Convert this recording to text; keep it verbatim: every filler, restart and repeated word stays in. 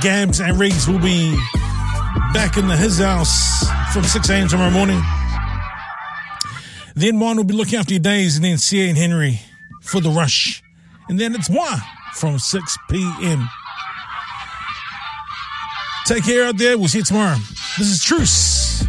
Gabs and Riggs will be back in the his house from six a.m. tomorrow morning. Then Juan will be looking after your days, and then Sia and Henry for the rush. And then it's moi from six p.m. Take care out there. We'll see you tomorrow. This is Truce.